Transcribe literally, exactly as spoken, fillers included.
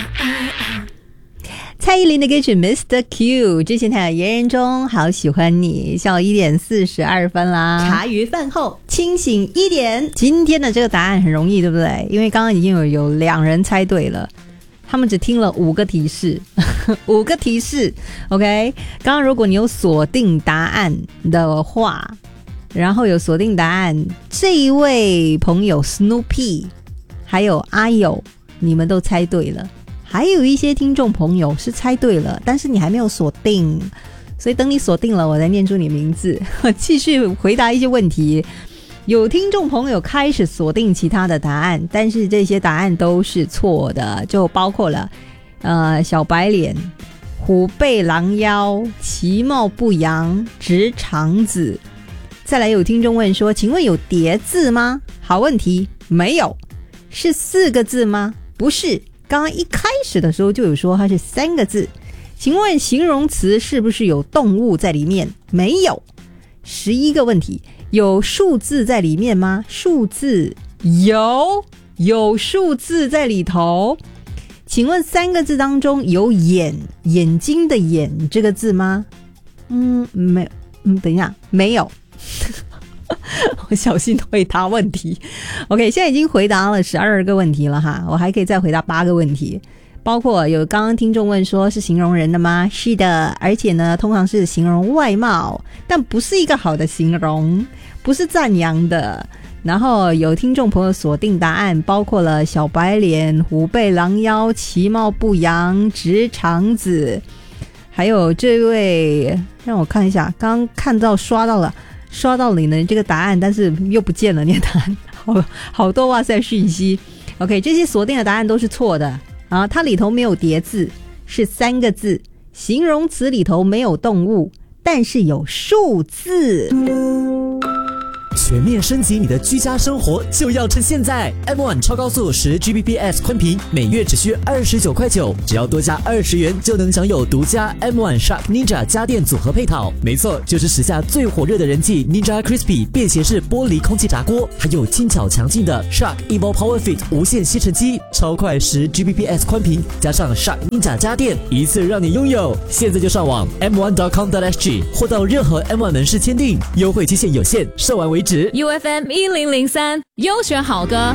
蔡依林的歌曲 Mister Q， 之前还有言人中好喜欢你，下午一点四十二分啦。 茶余饭后清醒一点。 今天的这个答案很容易，对不对？因为刚刚已经有有两人猜对了，他们只听了五个提示，五个提示。OK， 刚刚如果你有锁定答案的话，然后有锁定答案，这一位朋友 Snoopy 还有阿友，你们都猜对了。还有一些听众朋友是猜对了，但是你还没有锁定，所以等你锁定了我再念出你名字，继续回答一些问题。有听众朋友开始锁定其他的答案，但是这些答案都是错的，就包括了呃小白脸、虎背狼腰、其貌不扬、直肠子。再来有听众问说，请问有叠字吗？好问题，没有。是四个字吗？不是，刚刚一开始的时候就有说它是三个字。请问形容词是不是有动物在里面？没有。十一个问题，有数字在里面吗？数字有，有数字在里头。请问三个字当中有眼，眼睛的眼这个字吗？嗯，没，嗯，等一下，没有。我小心回答问题。 OK， 现在已经回答了十二个问题了哈，我还可以再回答八个问题，包括有刚刚听众问说是形容人的吗？是的，而且呢通常是形容外貌，但不是一个好的形容，不是赞扬的。然后有听众朋友锁定答案，包括了小白脸、虎背狼腰、其貌不扬、直肠子，还有这位让我看一下，刚刚看到刷到了刷到你的这个答案，但是又不见了你的答案，好好多哇塞讯息。 OK， 这些锁定的答案都是错的啊，它里头没有叠字，是三个字。形容词里头没有动物，但是有数字。 全面升级你的居家生活就要趁现在 M 一 超高速 十 G B P S 宽频每月只需二十九块九，只要多加二十元就能享有独家 M 一 Shark Ninja 家电组合配套。没错，就是时下最火热的人气 Ninja Crispy 便携式玻璃空气炸锅，还有轻巧强劲的 Shark Evo Power Fit 无线吸尘机，超快 十 G B P S 宽频加上 Shark Ninja 家电，一次让你拥有。现在就上网 M 一 点 com 点 S G 或到任何 M 一 门市签订，优惠期限有限，售完为止。 U F M 一零零三优选好歌。